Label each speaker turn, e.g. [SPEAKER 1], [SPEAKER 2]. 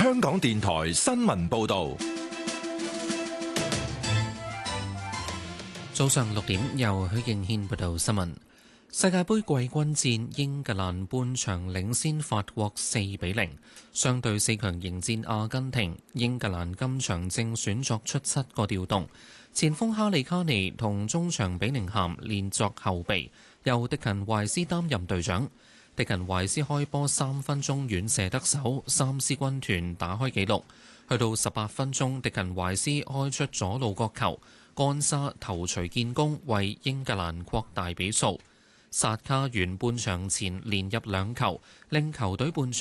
[SPEAKER 1] 香港電台新聞報道。
[SPEAKER 2] 早上6點，由許敬軒報道新聞。世界盃季軍戰，英格蘭半場領先法國4-0，相對4強迎戰阿根廷。英格蘭今場正選作出7個調動，前鋒哈利卡尼同中場比寧咸練作後備，由迪勤懷斯擔任隊長。迪勤懷斯開波3分鐘遠射得手，三獅軍團打開紀錄。去到18分鐘，迪勤懷斯開出左路角球，干沙頭槌建功，為英格蘭擴大比數。薩卡完半場前連入2球，令球隊半場